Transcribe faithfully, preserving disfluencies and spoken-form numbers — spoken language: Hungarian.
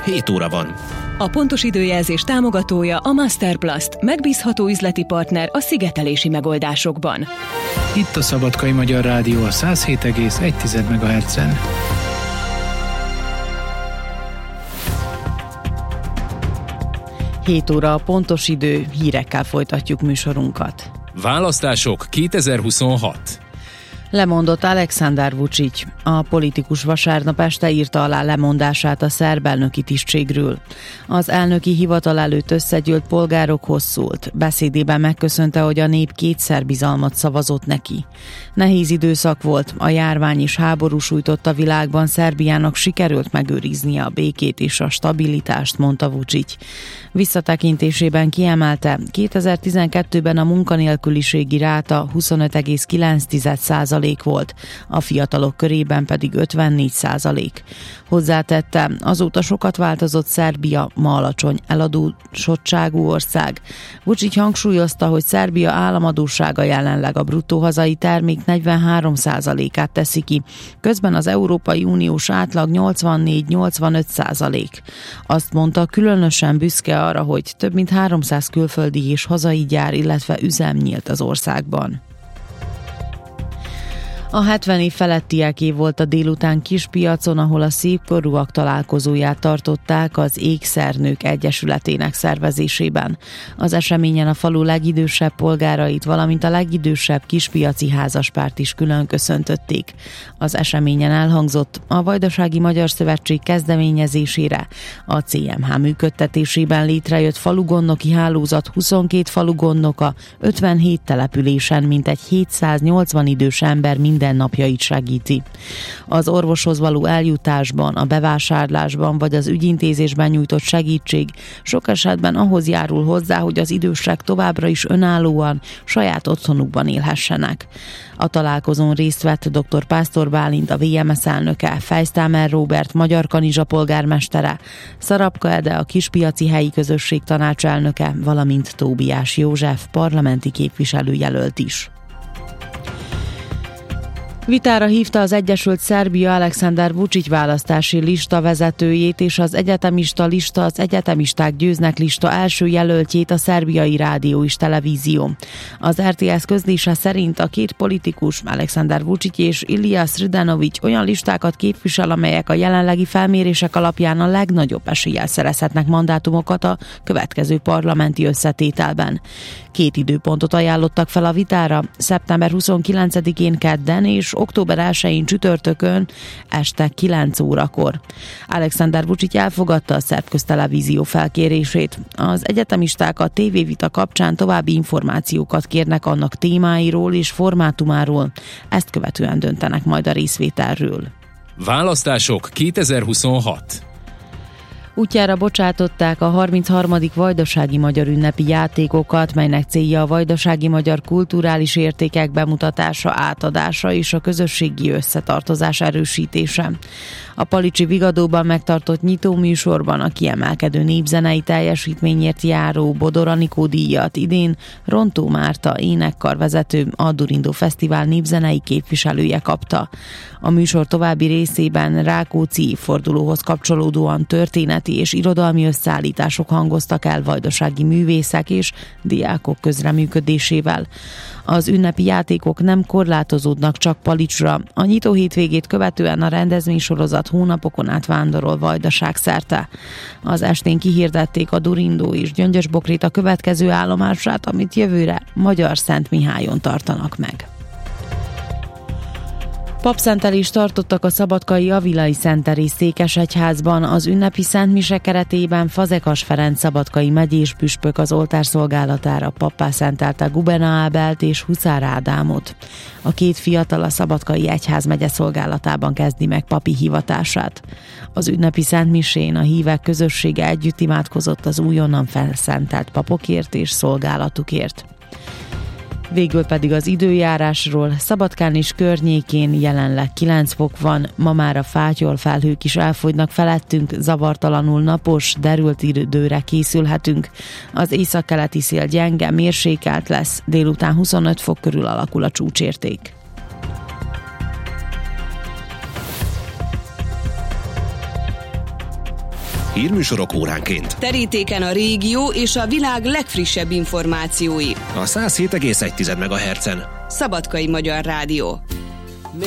hét óra van. A pontos időjelzés támogatója a Masterplast, megbízható üzleti partner a szigetelési megoldásokban. Itt a Szabadkai Magyar Rádió a száz hét egész egy megahertzen. hét óra a pontos idő, hírekkel folytatjuk műsorunkat. Választások kétezer-huszonhat. Lemondott Aleksandar Vučić. A politikus vasárnap este írta alá lemondását a szerb elnöki tisztségről. Az elnöki hivatal előtt összegyűlt polgárokhoz szólt. Beszédében megköszönte, hogy a nép kétszer bizalmat szavazott neki. Nehéz időszak volt, a járvány és háború sújtott a világban, Szerbiának sikerült megőriznie a békét és a stabilitást, mondta Vučić. Visszatekintésében kiemelte, kétezer-tizenkettőben a munkanélküliségi ráta huszonöt egész kilenc százalék volt, a fiatalok körében pedig ötvennégy százalék. Hozzátette, azóta sokat változott Szerbia, ma alacsony eladósottságú ország. Vučić hangsúlyozta, hogy Szerbia államadóssága jelenleg a bruttó hazai termék negyvenhárom százalékát teszi ki, közben az Európai Uniós átlag nyolcvannégy-nyolcvanöt százalék. Azt mondta, különösen büszke arra, hogy több mint háromszáz külföldi és hazai gyár, illetve üzem nyílt az országban. A hetven év felettieké volt a délután Kispiacon, ahol a szépkorúak találkozóját tartották az Ékszernők Egyesületének szervezésében. Az eseményen a falu legidősebb polgárait, valamint a legidősebb kispiaci házaspárt is külön köszöntötték. Az eseményen elhangzott, a Vajdasági Magyar Szövetség kezdeményezésére a cé em há működtetésében létrejött falugondnoki hálózat huszonkét falugondnoka ötvenhét településen mintegy hétszáznyolcvan idős ember minden mindennapjait segíti. Az orvoshoz való eljutásban, a bevásárlásban vagy az ügyintézésben nyújtott segítség sok esetben ahhoz járul hozzá, hogy az idősek továbbra is önállóan, saját otthonukban élhessenek. A találkozón részt vett dr. Pásztor Bálint, a vé em es elnöke, Fejsztámer Róbert, Magyar Kanizsa polgármestere, Szarabka Ede, a Kispiaci helyi közösség tanácselnöke, valamint Tóbiás József, parlamenti képviselőjelölt is. Vitára hívta az Egyesült Szerbia Aleksandar Vučić választási lista vezetőjét és az egyetemista lista, az egyetemisták győznek lista első jelöltjét, a szerbiai rádió és televízió. Az er té es közlése szerint a két politikus, Aleksandar Vučić és Ilija Srdanović olyan listákat képvisel, amelyek a jelenlegi felmérések alapján a legnagyobb eséllyel szerezhetnek mandátumokat a következő parlamenti összetételben. Két időpontot ajánlottak fel a vitára, szeptember huszonkilencedikén kedden és október elsején csütörtökön este kilenc órakor. Aleksandar Vučić elfogadta a szerb köztelevízió felkérését. Az egyetemisták a tévévita kapcsán további információkat kérnek annak témáiról és formátumáról. Ezt követően döntenek majd a részvételről. Választások kétezer-huszonhat. Útjára bocsátották a harmincharmadik Vajdasági Magyar ünnepi játékokat, melynek célja a vajdasági magyar kulturális értékek bemutatása, átadása és a közösségi összetartozás erősítése. A Palicsi Vigadóban megtartott nyitóműsorban a kiemelkedő népzenei teljesítményért járó Bodor Anikó díjat idén Rontó Márta énekkarvezető, a Durindó Fesztivál népzenei képviselője kapta. A műsor további részében Rákóczi évfordulóhoz kapcsolódóan történeti és irodalmi összeállítások hangoztak el vajdasági művészek és diákok közreműködésével. Az ünnepi játékok nem korlátozódnak csak Palicsra. A nyitó hétvégét követően a rendezvénysorozat hónapokon át vándorol Vajdaság szerte. Az estén kihirdették a Durindó és Gyöngyösbokrét a következő állomását, amit jövőre Magyar-Szentmihályon tartanak meg. Papszentelést tartottak a szabadkai Avilai Szentterész székesegyházban. Az ünnepi szentmise keretében Fazekas Ferenc szabadkai megyés püspök az oltárszolgálatára pappá szentelte Gubena Ábelt és Huszár Ádámot. A két fiatal a szabadkai egyházmegye szolgálatában kezdi meg papi hivatását. Az ünnepi szentmisén a hívek közössége együtt imádkozott az újonnan felszentelt papokért és szolgálatukért. Végül pedig az időjárásról. Szabadkán és környékén jelenleg kilenc fok van, ma már a fátyol felhők is elfogynak felettünk, zavartalanul napos, derült időre készülhetünk. Az északkeleti szél gyenge, mérsékelt lesz, délután huszonöt fok körül alakul a csúcsérték. hírműsorok óránként. Terítéken a régió és a világ legfrissebb információi. A száz hét egész egy MHz-en. Szabadkai Magyar Rádió.